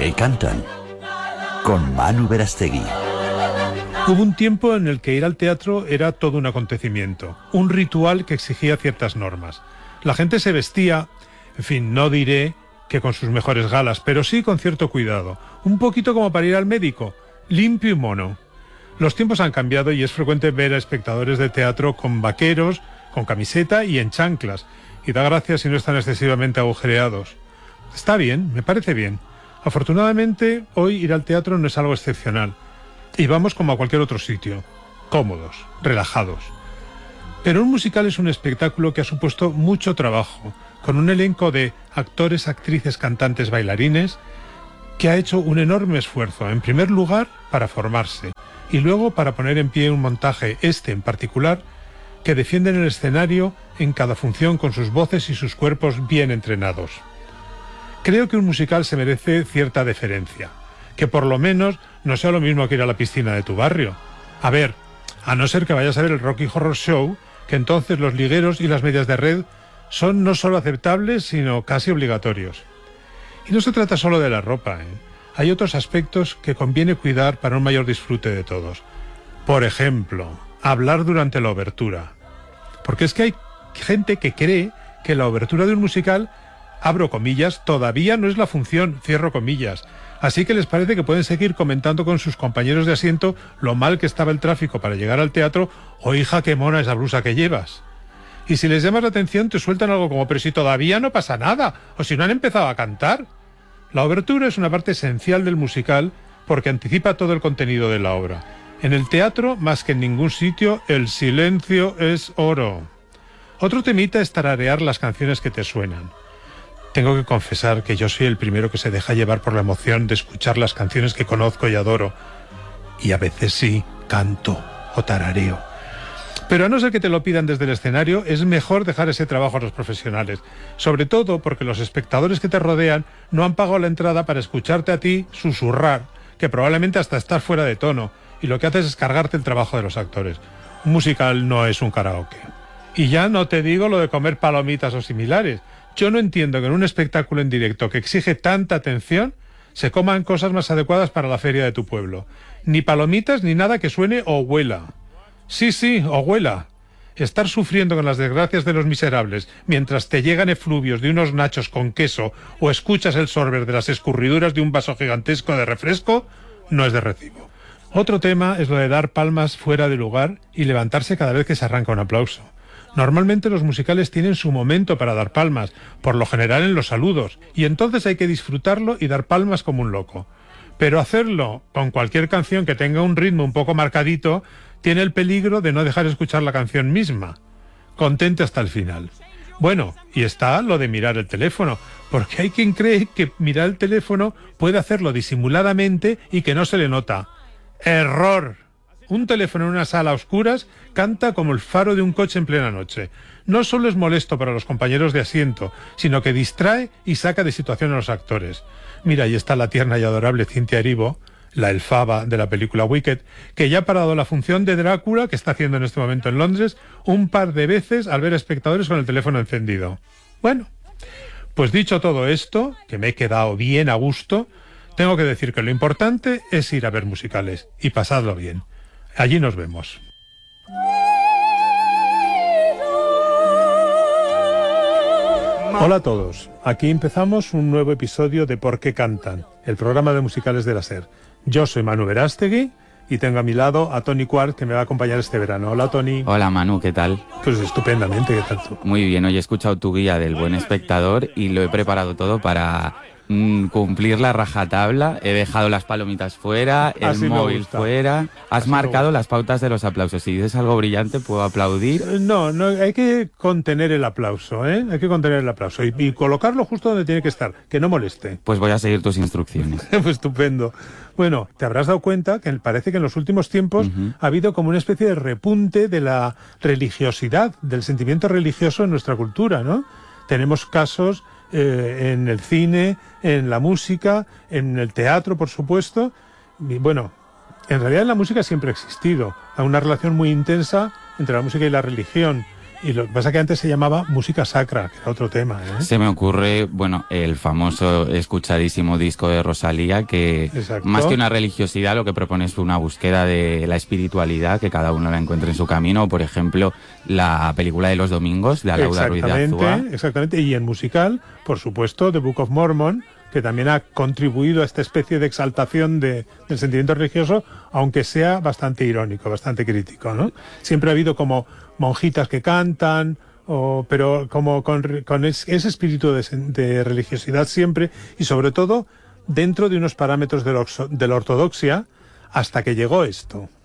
qué cantan? Con Manu Verastegui. Hubo un tiempo en el que ir al teatro era todo un acontecimiento, un ritual que exigía ciertas normas. La gente se vestía, en fin, no diré que con sus mejores galas, pero sí con cierto cuidado, un poquito como para ir al médico, limpio y mono. Los tiempos han cambiado y es frecuente ver a espectadores de teatro con vaqueros, con camiseta y en chanclas, y da gracia si no están excesivamente agujereados. Está bien, me parece bien. Afortunadamente, hoy ir al teatro no es algo excepcional. Y vamos como a cualquier otro sitio, cómodos, relajados. Pero un musical es un espectáculo que ha supuesto mucho trabajo, con un elenco de actores, actrices, cantantes, bailarines, que ha hecho un enorme esfuerzo, en primer lugar, para formarse, y luego para poner en pie un montaje, en particular, que defiende en el escenario en cada función con sus voces y sus cuerpos bien entrenados. Creo que un musical se merece cierta deferencia, que por lo menos no sea lo mismo que ir a la piscina de tu barrio. A ver, a no ser que vayas a ver el Rocky Horror Show, que entonces los ligueros y las medias de red son no solo aceptables, sino casi obligatorios. Y no se trata solo de la ropa, ¿eh? Hay otros aspectos que conviene cuidar para un mayor disfrute de todos. Por ejemplo, hablar durante la obertura. Porque es que hay gente que cree que la obertura de un musical, abro comillas, todavía no es la función, cierro comillas. Así que les parece que pueden seguir comentando con sus compañeros de asiento lo mal que estaba el tráfico para llegar al teatro, o hija, qué mona esa blusa que llevas. Y si les llamas la atención te sueltan algo como, pero si todavía no pasa nada, o si no han empezado a cantar. La obertura es una parte esencial del musical porque anticipa todo el contenido de la obra. En el teatro, más que en ningún sitio, el silencio es oro. Otro temita es tararear las canciones que te suenan. Tengo que confesar que yo soy el primero que se deja llevar por la emoción de escuchar las canciones que conozco y adoro. Y a veces sí, canto o tarareo. Pero a no ser que te lo pidan desde el escenario, es mejor dejar ese trabajo a los profesionales. Sobre todo porque los espectadores que te rodean no han pagado la entrada para escucharte a ti susurrar, que probablemente hasta estás fuera de tono, y lo que haces es cargarte el trabajo de los actores. Un musical no es un karaoke. Y ya no te digo lo de comer palomitas o similares. Yo no entiendo que en un espectáculo en directo que exige tanta atención se coman cosas más adecuadas para la feria de tu pueblo. Ni palomitas ni nada que suene o huela. Sí, o huela. Estar sufriendo con las desgracias de los miserables mientras te llegan efluvios de unos nachos con queso o escuchas el sorber de las escurriduras de un vaso gigantesco de refresco no es de recibo. Otro tema es lo de dar palmas fuera de lugar y levantarse cada vez que se arranca un aplauso. Normalmente los musicales tienen su momento para dar palmas, por lo general en los saludos, y entonces hay que disfrutarlo y dar palmas como un loco. Pero hacerlo con cualquier canción que tenga un ritmo un poco marcadito tiene el peligro de no dejar escuchar la canción misma. Contente hasta el final. Bueno, y está lo de mirar el teléfono, porque hay quien cree que mirar el teléfono puede hacerlo disimuladamente y que no se le nota. ¡Error! Un teléfono en una sala a oscuras canta como el faro de un coche en plena noche. No solo es molesto para los compañeros de asiento, sino que distrae y saca de situación a los actores. Mira, ahí está la tierna y adorable Cynthia Erivo, la elfaba de la película Wicked, que ya ha parado la función de Drácula, que está haciendo en este momento en Londres, un par de veces al ver a espectadores con el teléfono encendido. Bueno, pues dicho todo esto, que me he quedado bien a gusto, tengo que decir que lo importante es ir a ver musicales y pasadlo bien. Allí nos vemos. Hola a todos, aquí empezamos un nuevo episodio de ¿Por qué cantan?, el programa de musicales de la SER. Yo soy Manu Verastegui y tengo a mi lado a Toni Quart, que me va a acompañar este verano. Hola, Toni. Hola, Manu, ¿qué tal? Pues estupendamente, ¿qué tal tú? Muy bien, hoy he escuchado tu guía del buen espectador y lo he preparado todo para cumplir la rajatabla. He dejado las palomitas fuera, el móvil fuera. Has marcado las pautas de los aplausos. Si dices algo brillante, ¿puedo aplaudir? No, hay que contener el aplauso, ¿eh? Hay que contener el aplauso y colocarlo justo donde tiene que estar, que no moleste. Pues voy a seguir tus instrucciones. Pues estupendo. Bueno, te habrás dado cuenta que parece que en los últimos tiempos ha habido como una especie de repunte de la religiosidad, del sentimiento religioso en nuestra cultura, ¿no? Tenemos casos en el cine, en la música, en el teatro, por supuesto. Y bueno, en realidad en la música siempre ha existido una relación muy intensa entre la música y la religión. Y lo que pasa es que antes se llamaba música sacra, que era otro tema, ¿eh? Se me ocurre, bueno, el famoso, escuchadísimo disco de Rosalía, que Exacto. más que una religiosidad lo que propone es una búsqueda de la espiritualidad, que cada uno la encuentre en su camino. Por ejemplo, la película de los domingos, de Alauda Ruiz de Azúa. Exactamente, y en musical, por supuesto, The Book of Mormon, que también ha contribuido a esta especie de exaltación del sentimiento religioso, aunque sea bastante irónico, bastante crítico, ¿no? Siempre ha habido como monjitas que cantan, pero como con ese espíritu de religiosidad siempre, y sobre todo dentro de unos parámetros de la ortodoxia, hasta que llegó esto.